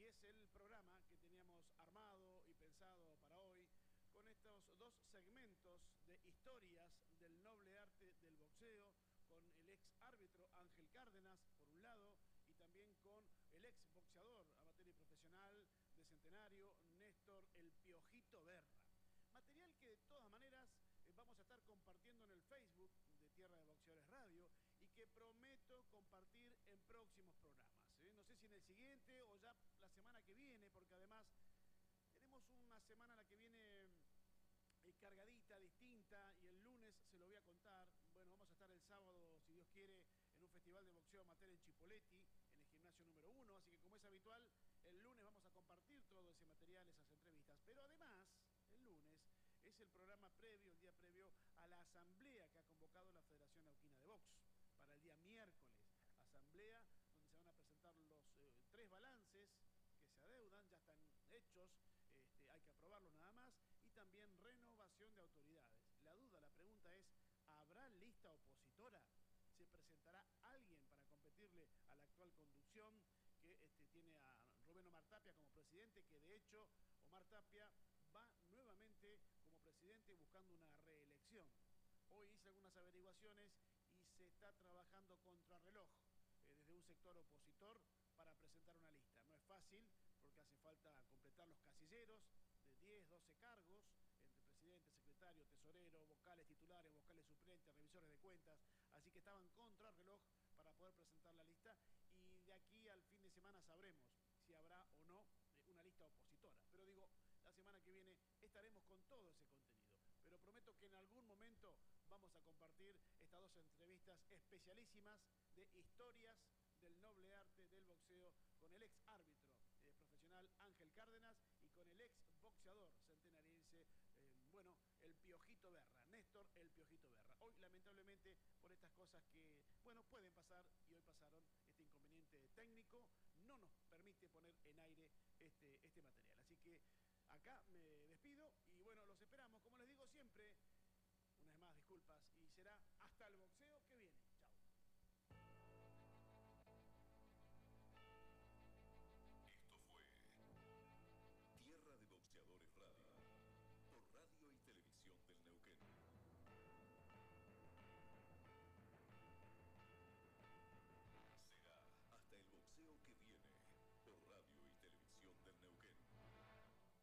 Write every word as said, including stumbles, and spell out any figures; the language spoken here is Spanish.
es el programa que teníamos armado y pensado para hoy, con estos dos segmentos de historias del noble arte del boxeo, con el ex árbitro Ángel Cárdenas, por un lado, y también con el ex boxeador amateur y profesional de Centenario, Néstor El Piojito Berra. Material que de todas maneras eh, vamos a estar compartiendo en el Facebook de Tierra de Boxeadores Radio y que prometo compartir en próximos programas. ¿eh? No sé si en el siguiente o ya la semana que viene, porque además tenemos una semana en la que viene eh, cargadita, distinta, y el lunes se lo voy a contar. Bueno, vamos a estar el sábado, si Dios quiere, en un festival de boxeo amateur en Chipoleti, en el gimnasio número uno, así que como es habitual, el lunes vamos a compartir todo ese material, esas entrevistas. Pero además, el lunes es el programa previo, el día previo a la asamblea que ha convocado la Federación Neuquina de Box para el día miércoles. Asamblea donde se van a presentar los eh, tres balances que se adeudan, ya están hechos, este, hay que aprobarlos nada más, y también renovación de autoridades. La duda, la pregunta es, ¿habrá lista opositora? ¿Se presentará alguien para competirle a la actual conducción que este, tiene a Rubén Omar Tapia como presidente, que de hecho Omar Tapia va nuevamente como presidente buscando una reelección? Hoy hice algunas averiguaciones y se está trabajando contrarreloj eh, desde un sector opositor para presentar una lista. No es fácil porque hace falta completar los casilleros de diez, doce cargos entre presidente, secretario, tesorero, vocales titulares, vocales suplentes, revisores de cuentas, así que estaban contrarreloj para poder presentar la lista y de aquí al fin de semana sabremos si habrá o no una lista opositora. Pero digo, la semana que viene estaremos con todo ese contenido. Pero prometo que en algún momento vamos a compartir estas dos entrevistas especialísimas de historias del noble arte del boxeo con el ex árbitro eh, profesional Ángel Cárdenas y con el ex boxeador centenariense, eh, bueno, el Piojito Berra, Néstor El Piojito Berra. Hoy, lamentablemente, por estas cosas que, bueno, pueden pasar y hoy pasaron, este inconveniente técnico no nos permite poner en aire este, este material. Así que acá me despido y, bueno, los esperamos, como les digo siempre, una vez más, disculpas, y será hasta el boxeo.